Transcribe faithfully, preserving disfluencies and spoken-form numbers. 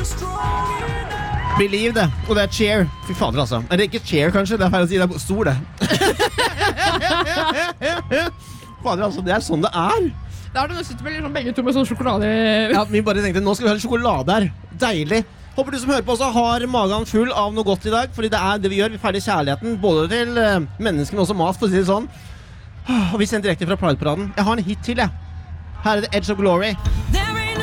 Believe det, og det er cheer. Fy fader altså. Eller ikke cheer kanskje, det er feil å si, det er stor det. Fader altså, det er sånn det er. Da har du nå sitter vel liksom begge to med sånn sjokolade. Ja, vi bare tenkte, nå skal vi ha en sjokolade her. Deilig. Håper du som hører på også har magen full av noe godt i dag, fordi det er det vi gjør. Vi feirer kjærligheten, både til uh, menneskene og også mat, for å si det sånn. Og vi sender direkte fra Pride-paraden. Jeg har en hit til, jeg. Her er det Edge of Glory.